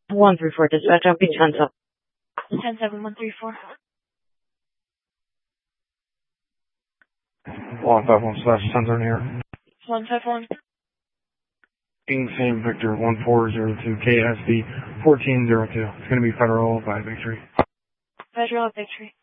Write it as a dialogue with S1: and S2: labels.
S1: 134, dispatch, I'll be 10 up.
S2: 10-7-1-3-4.
S3: 151/10 here.
S2: 151.
S3: King Sam Victor 1402 KSD 1402. It's going to be Federal by Victory.
S2: Federal Victory.